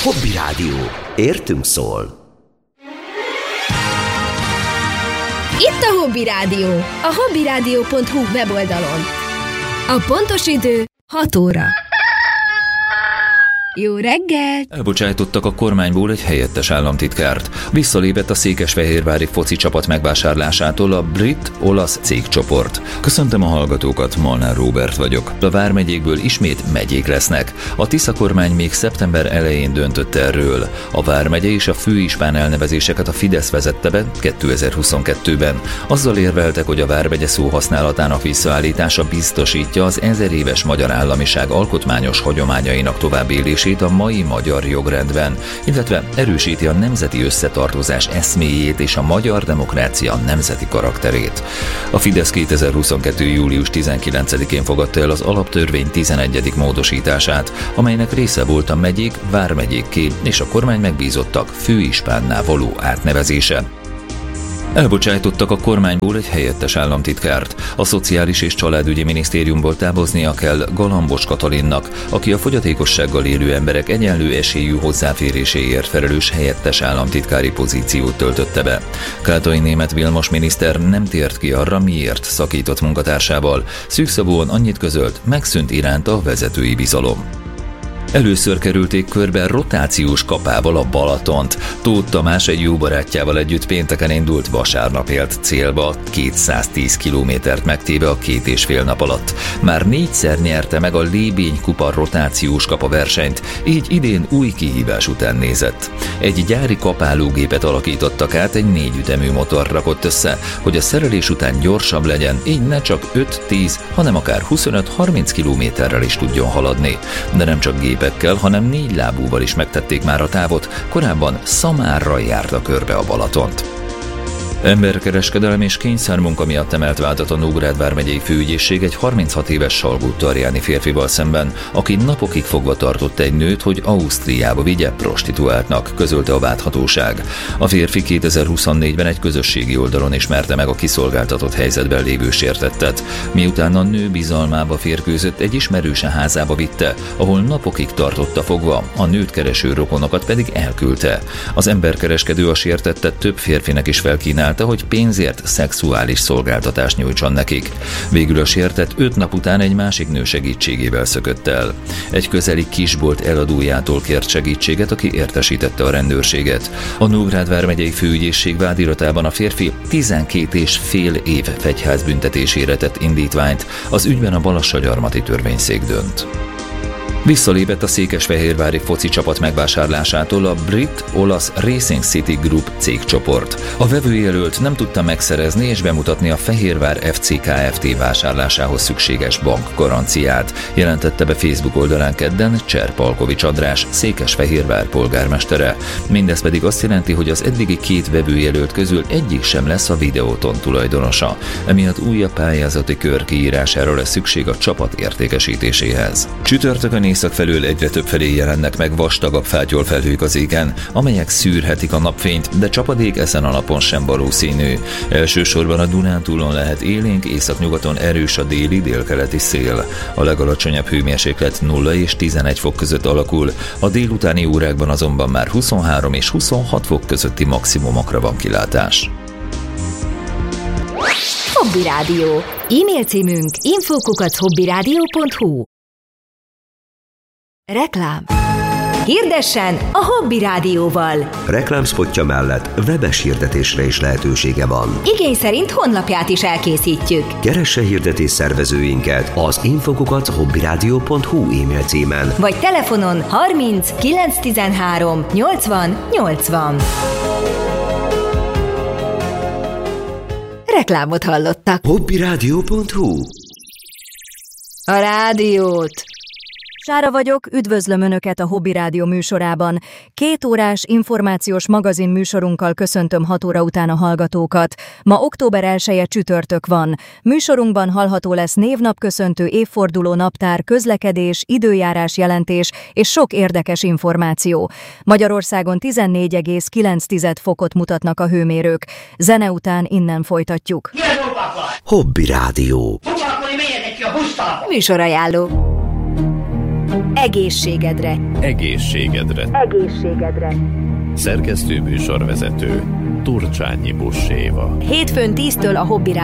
Hobby Rádió. Értünk szól. Itt a Hobby Rádió, a hobbyradio.hu weboldalon. A pontos idő 6 óra. Jó reggelt! Elbocsájtottak a kormányból egy helyettes államtitkárt. Visszalépett a székesfehérvári foci csapat megvásárlásától a brit-olasz cégcsoport. Köszöntöm a hallgatókat, Molnár Róbert vagyok. A vármegyékből ismét megyék lesznek. A Tisza kormány még szeptember elején döntött erről. A vármegye és a főispán elnevezéseket a Fidesz vezette be 2022-ben. Azzal érveltek, hogy a vármegye szó használatának visszaállítása biztosítja az 1000 éves magyar államiság alkotmányos hagyományainak továbbélését a mai magyar jogrendben, illetve erősíti a nemzeti összetartozás eszméjét és a magyar demokrácia nemzeti karakterét. A Fidesz 2022. július 19-én fogadta el az alaptörvény 11. módosítását, amelynek része volt a megyék vármegyékké és a kormány megbízottak főispánná való átnevezése. Elbocsájtottak a kormányból egy helyettes államtitkárt. A Szociális és Családügyi Minisztériumból távoznia kell Galambos Katalinnak, aki a fogyatékossággal élő emberek egyenlő esélyű hozzáféréséért felelős helyettes államtitkári pozíciót töltötte be. Kátai Németh Vilmos miniszter nem tért ki arra, miért szakított munkatársával. Szűkszavúan annyit közölt, megszűnt iránta a vezetői bizalom. Először kerülték körbe rotációs kapával a Balatont. Tóth Tamás egy jó barátjával együtt pénteken indult, vasárnap ért célba, 210 kilométert megtéve a 2,5 nap alatt. Már 4-szer nyerte meg a Lébény kupa rotációs kapa versenyt, így idén új kihívás után nézett. Egy gyári kapálógépet alakítottak át, egy 4 ütemű motor rakott össze, hogy a szerelés után gyorsabb legyen, így ne csak 5-10, hanem akár 25-30 kilométerrel is tudjon haladni. De nem csak gépekkel, hanem 4 lábúval is megtették már a távot, korábban szamárral járta körbe a Balatont. Emberkereskedelem és kényszermunka miatt emelt vádat a Nógrád vármegyei főügyészség egy 36 éves salgótarjáni férfival szemben, aki napokig fogva tartott egy nőt, hogy Ausztriába vigye prostituáltnak, közölte a vádhatóság. A férfi 2024-ben egy közösségi oldalon ismerte meg a kiszolgáltatott helyzetben lévő sértettet, miután a nő bizalmába férkőzött, egy ismerőse házába vitte, ahol napokig tartotta fogva, a nőt kereső rokonokat pedig elküldte. Az emberkereskedő a sértettet több férfinek is felkínálta, hogy pénzért szexuális szolgáltatást nyújtson nekik. Végül a sértett 5 nap után egy másik nő segítségével szökött el. Egy közeli kisbolt eladójától kért segítséget, aki értesítette a rendőrséget. A Nógrád vármegyei főügyészség vádiratában a férfi 12,5 év fegyházbüntetésére tett indítványt, az ügyben a Balassagyarmati törvényszék dönt. Visszalépett a székesfehérvári foci csapat megvásárlásától a brit-olasz Racing City Group cégcsoport. A vevőjelölt nem tudta megszerezni és bemutatni a Fehérvár FC Kft. Vásárlásához szükséges bankgaranciát, jelentette be Facebook oldalán kedden Cserpalkovics András, Székesfehérvár polgármestere. Mindez pedig azt jelenti, hogy az eddigi 2 vevőjelölt közül egyik sem lesz a Videoton tulajdonosa. Emiatt újabb pályázati kör kiírására lesz szükség a csapat értékesítéséhez. Csütörtökön észak felől egyre több felé jelennek meg vastagabb fátyolfelhők az égen, amelyek szűrhetik a napfényt, de csapadék ezen a napon sem valószínű. Elsősorban a Dunántúlon lehet élénk, északnyugaton erős a déli-délkeleti szél. A legalacsonyabb hőmérséklet 0 és 11 fok között alakul, a délutáni órákban azonban már 23 és 26 fok közötti maximumokra van kilátás. Hobby Rádió. E-mail címünk info@hobbyradio.hu. Reklám. Hirdessen a Hobby Rádióval. Reklámspotja mellett webes hirdetésre is lehetősége van. Igény szerint honlapját is elkészítjük. Keresse hirdetés szervezőinket az info@hobbyradio.hu e-mail címen, vagy telefonon 30 913 80 80. Reklámot hallottak. hobbyradio.hu. A rádiót. Sára vagyok, üdvözlöm Önöket a Hobby Rádió műsorában. 2 órás információs magazin műsorunkkal köszöntöm 6 óra után a hallgatókat. Ma október 1-e csütörtök van. Műsorunkban hallható lesz névnapköszöntő, évforduló naptár, közlekedés, időjárás jelentés és sok érdekes információ. Magyarországon 14,9 fokot mutatnak a hőmérők. Zene után innen folytatjuk. Hobby Rádió. Műsorajánló. Egészségedre. Egészségedre. Egészségedre. Szerkesztő műsorvezető Turcsányi Buss Éva. Hétfőn 10-től a Hobby